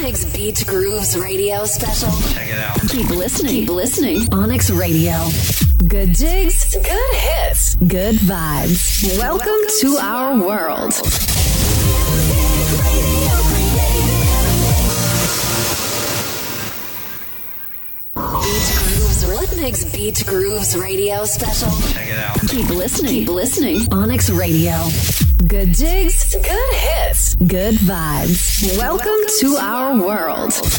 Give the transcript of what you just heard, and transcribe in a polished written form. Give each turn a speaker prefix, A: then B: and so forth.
A: Onyx Beach Grooves radio special.
B: Check it out.
A: Keep listening. Keep listening. Onyx Radio. Good jigs, good hits, good vibes. Welcome to our world. Onyx Beach Grooves radio special.
B: Check it out.
A: Keep listening. Keep listening. Onyx Radio. Good jigs, good hits, good vibes. Welcome to our world.